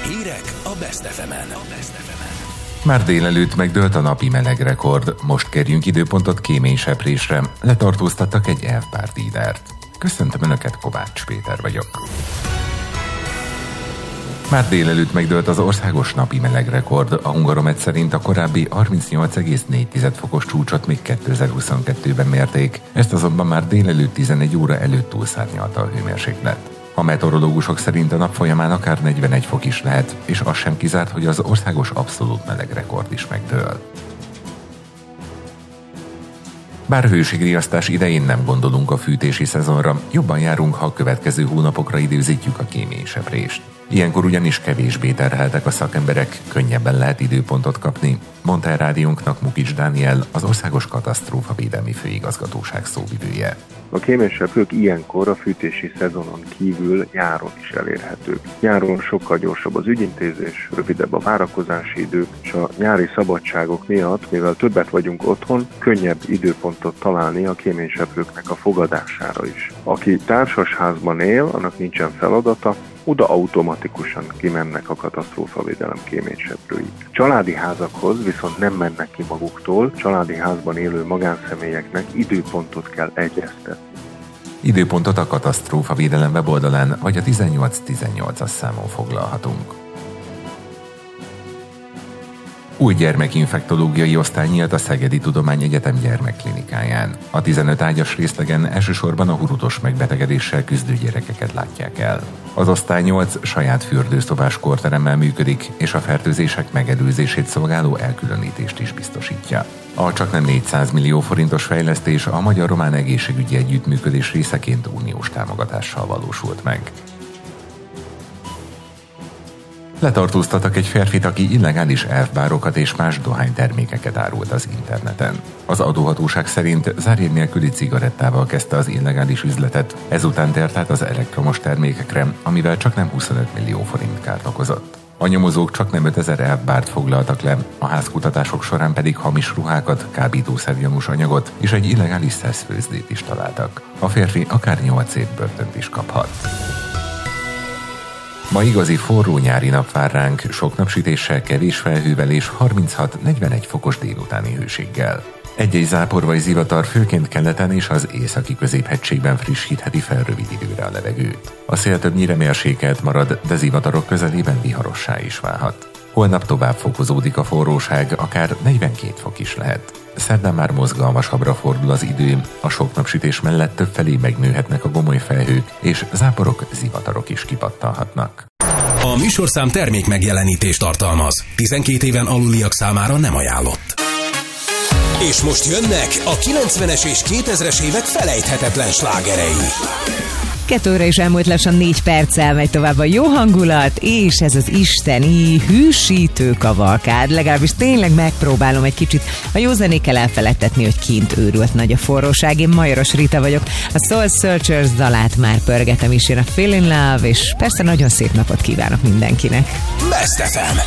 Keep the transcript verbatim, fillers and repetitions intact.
Hírek a Best ef emen. Már délelőtt megdőlt a napi meleg rekord, most kérjünk időpontot kéményseprésre, letartóztattak egy elfbár dídert. Köszöntöm Önöket, Kovács Péter vagyok. Már délelőtt megdőlt az országos napi melegrekord. A Hungaromet szerint a korábbi harmincnyolc egész négy fokos csúcsot még kétezer-huszonkettőben mérték, ezt azonban már délelőtt tizenegy óra előtt túlszárnyalta a hőmérséklet. A meteorológusok szerint a nap folyamán akár negyvenegy fok is lehet, és az sem kizárt, hogy az országos abszolút melegrekord is megdől. Bár hőségriasztás idején nem gondolunk a fűtési szezonra, jobban járunk, ha a következő hónapokra időzítjük a kéményseprést. Ilyenkor ugyanis kevésbé terheltek a szakemberek, könnyebben lehet időpontot kapni, mondta el rádiónknak Mukics Dániel, az Országos Katasztrófavédelmi Főigazgatóság szóvivője. A kéményseprők ilyenkor a fűtési szezonon kívül nyáron is elérhetők. Nyáron sokkal gyorsabb az ügyintézés, rövidebb a várakozási idő, és a nyári szabadságok miatt, mivel többet vagyunk otthon, könnyebb időpontot találni a kéményseprőknek a fogadására is. Aki társasházban él, annak nincsen feladata, oda automatikusan kimennek a katasztrófavédelem kéményseprői. Családi házakhoz viszont nem mennek ki maguktól, családi házban élő magánszemélyeknek időpontot kell egyeztetni. Időpontot a katasztrófavédelem weboldalán vagy a tizennyolc tizennyolcas számon foglalhatunk. Új gyermekinfektológiai osztály nyílt a Szegedi Tudományegyetem gyermekklinikáján. A tizenöt ágyas részlegen elsősorban a hurutos megbetegedéssel küzdő gyerekeket látják el. Az osztály nyolc saját fürdőszobás kórteremmel működik, és a fertőzések megelőzését szolgáló elkülönítést is biztosítja. A csaknem négyszáz millió forintos fejlesztés a Magyar-Román Egészségügyi Együttműködés részeként uniós támogatással valósult meg. Letartóztattak egy férfit, aki illegális elfbárokat és más dohánytermékeket árult az interneten. Az adóhatóság szerint zárjegy nélküli cigarettával kezdte az illegális üzletet, ezután tért át az elektromos termékekre, amivel csaknem huszonöt millió forint kárt okozott. A nyomozók csaknem ötezer elfbárt foglaltak le, a házkutatások során pedig hamis ruhákat, kábítószergyanús anyagot és egy illegális szeszfőzdét is találtak. A férfi akár nyolc év börtönt is kaphat. Ma igazi forró nyári nap vár ránk, sok napsütéssel, kevés felhővel és harminchat-negyvenegy fokos délutáni hőséggel. Egy-egy zápor vagy zivatar főként keleten és az északi középhegységben frissítheti fel rövid időre a levegőt. A szél többnyire mérsékelt marad, de zivatarok közelében viharossá is válhat. Holnap tovább fokozódik a forróság, akár negyvenkét fok is lehet. Szerdán már mozgalmasabbra fordul az idő, a sok napsütés mellett többfelé megnőhetnek a gomoly felhők, és záporok, zivatarok is kipattanhatnak. A műsorszám termék megjelenítést tartalmaz. tizenkét éven aluliak számára nem ajánlott. És most jönnek a kilencvenes és kétezres évek felejthetetlen slágerei. Kettő óra is elmúlt lassan négy perccel, megy tovább a jó hangulat, és ez az isteni hűsítő kavalkád. Legalábbis tényleg megpróbálom egy kicsit a jó zenékkel elfeledtetni, hogy kint őrült nagy a forróság. Én Majoros Rita vagyok, a Soul Searchers dalát már pörgetem is, jön a Feel in Love, és persze nagyon szép napot kívánok mindenkinek. Best ef em.